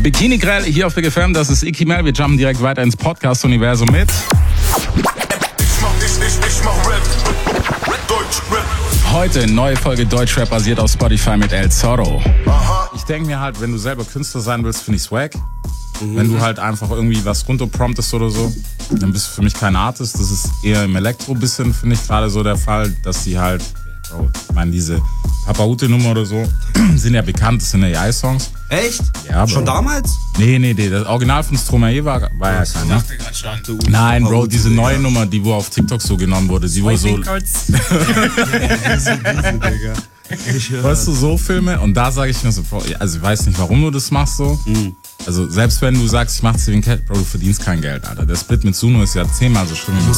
Bikini Grell hier auf Big FM, das ist Icky Mel. Wir jumpen direkt weiter ins Podcast-Universum mit. Ich mach Rap, Deutschrap. Heute neue Folge Deutschrap basiert auf Spotify mit El Zorro. Aha. Ich denke mir halt, wenn du selber Künstler sein willst, finde ich swag. Wenn du halt einfach irgendwie was runterpromptest oder so, dann bist du für mich kein Artist. Das ist eher im Elektro bisschen, finde ich gerade so der Fall, dass die halt, Bro, ich meine diese Papa-Ute-Nummer oder so, sind ja bekannt, das sind ja AI-Songs. Echt? Ja, Bro. Schon damals? Nee, das Original von Stromae war ja keiner. Nein, Bro, diese neue Nummer, die wo auf TikTok so genommen wurde, die wo so... Weißt du, so Filme? Und da sage ich mir so, Bro, also ich weiß nicht, warum du das machst so. Also selbst wenn du sagst, ich mach's wegen Cat, Bro, du verdienst kein Geld, Alter. Der Split mit Suno ist ja 10-mal so schlimm.